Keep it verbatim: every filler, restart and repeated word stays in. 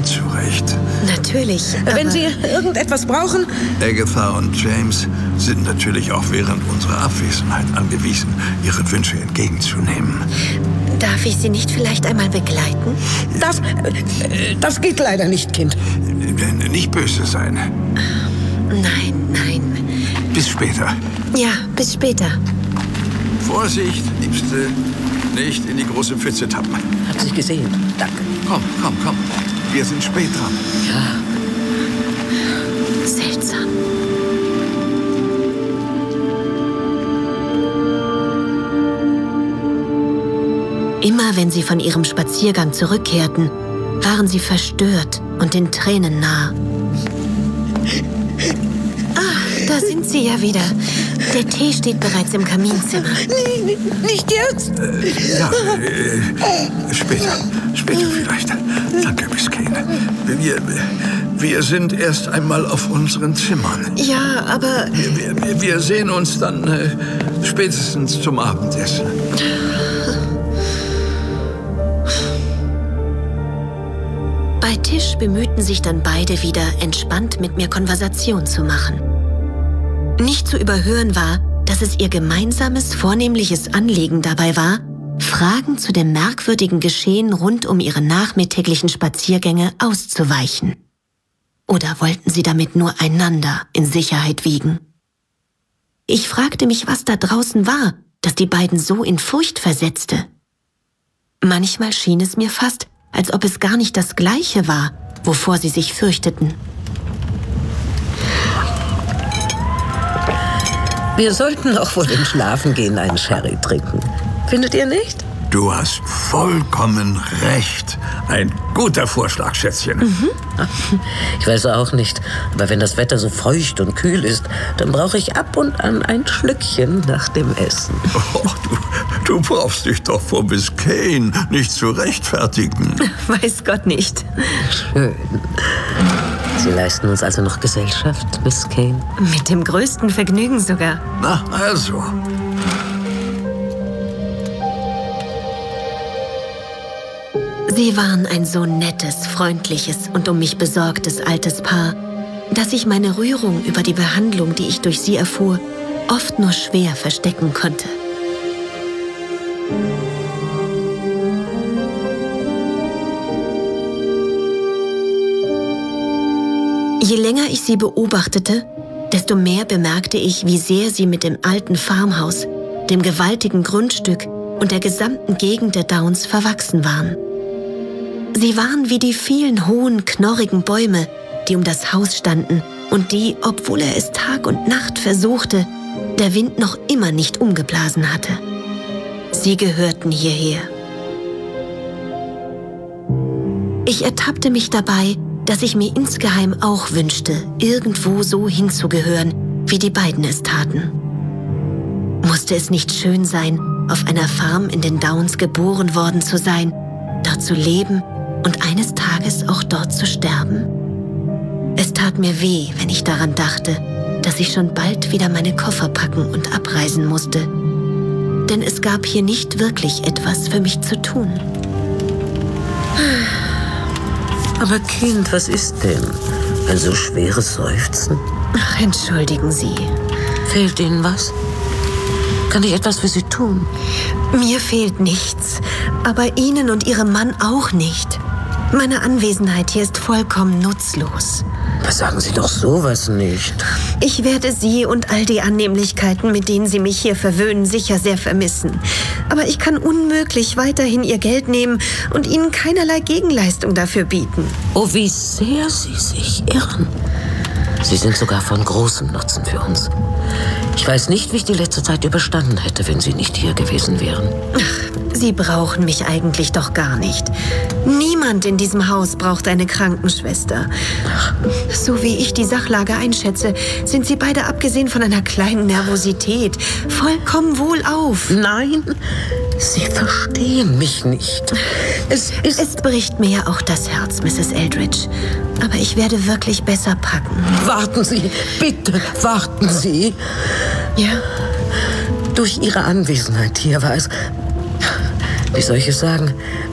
Ihnen zurecht. Natürlich. Wenn Sie irgendetwas brauchen... Agatha und James sind natürlich auch während unserer Abwesenheit angewiesen, Ihre Wünsche entgegenzunehmen. Darf ich Sie nicht vielleicht einmal begleiten? Das, äh, das geht leider nicht, Kind. Nicht böse sein. Nein, nein. Bis später. Ja, bis später. Vorsicht, Liebste. Nicht in die große Pfütze tappen. Hat sich gesehen. Danke. Komm, komm, komm. Wir sind spät dran. Ja. Seltsam. Immer wenn sie von ihrem Spaziergang zurückkehrten, waren sie verstört und den Tränen nah. Ah, da sind sie ja wieder. Der Tee steht bereits im Kaminzimmer. Nee, nicht jetzt. Äh, ja, äh, später. Später vielleicht. Danke, Miss Kane. Wir, wir sind erst einmal auf unseren Zimmern. Ja, aber... Wir, wir, wir sehen uns dann äh, spätestens zum Abendessen. Bei Tisch bemühten sich dann beide wieder, entspannt mit mir Konversation zu machen. Nicht zu überhören war, dass es ihr gemeinsames, vornehmliches Anliegen dabei war, Fragen zu dem merkwürdigen Geschehen rund um ihre nachmittäglichen Spaziergänge auszuweichen. Oder wollten sie damit nur einander in Sicherheit wiegen? Ich fragte mich, was da draußen war, das die beiden so in Furcht versetzte. Manchmal schien es mir fast, als ob es gar nicht das Gleiche war, wovor sie sich fürchteten. Wir sollten auch vor dem Schlafengehen einen Sherry trinken. Findet ihr nicht? Du hast vollkommen recht. Ein guter Vorschlag, Schätzchen. Mhm. Ich weiß auch nicht, aber wenn das Wetter so feucht und kühl ist, dann brauche ich ab und an ein Schlückchen nach dem Essen. Oh, du, du brauchst dich doch vor Miss Kane nicht zu rechtfertigen. Weiß Gott nicht. Schön. Sie leisten uns also noch Gesellschaft, Miss Kane? Mit dem größten Vergnügen sogar. Na, also. Sie waren ein so nettes, freundliches und um mich besorgtes altes Paar, dass ich meine Rührung über die Behandlung, die ich durch sie erfuhr, oft nur schwer verstecken konnte. Je länger ich sie beobachtete, desto mehr bemerkte ich, wie sehr sie mit dem alten Farmhaus, dem gewaltigen Grundstück und der gesamten Gegend der Downs verwachsen waren. Sie waren wie die vielen hohen, knorrigen Bäume, die um das Haus standen und die, obwohl er es Tag und Nacht versuchte, der Wind noch immer nicht umgeblasen hatte. Sie gehörten hierher. Ich ertappte mich dabei, dass ich mir insgeheim auch wünschte, irgendwo so hinzugehören, wie die beiden es taten. Musste es nicht schön sein, auf einer Farm in den Downs geboren worden zu sein, dort zu leben und eines Tages auch dort zu sterben? Es tat mir weh, wenn ich daran dachte, dass ich schon bald wieder meine Koffer packen und abreisen musste. Denn es gab hier nicht wirklich etwas für mich zu tun. Aber Kind, was ist denn? Ein so schweres Seufzen? Ach, entschuldigen Sie. Fehlt Ihnen was? Kann ich etwas für Sie tun? Mir fehlt nichts, aber Ihnen und Ihrem Mann auch nicht. Meine Anwesenheit hier ist vollkommen nutzlos. Was sagen Sie doch sowas nicht? Ich werde Sie und all die Annehmlichkeiten, mit denen Sie mich hier verwöhnen, sicher sehr vermissen. Aber ich kann unmöglich weiterhin Ihr Geld nehmen und Ihnen keinerlei Gegenleistung dafür bieten. Oh, wie sehr Sie sich irren. Sie sind sogar von großem Nutzen für uns. Ich weiß nicht, wie ich die letzte Zeit überstanden hätte, wenn Sie nicht hier gewesen wären. Ach, Sie brauchen mich eigentlich doch gar nicht. Niemand in diesem Haus braucht eine Krankenschwester. So wie ich die Sachlage einschätze, sind Sie beide, abgesehen von einer kleinen Nervosität, vollkommen wohlauf. Nein, Sie verstehen mich nicht. Es ist... Es bricht mir ja auch das Herz, Misses Eldridge. Aber ich werde wirklich besser packen. Warten Sie, bitte, warten Sie. Ja? Durch Ihre Anwesenheit hier war es, wie soll ich es sagen,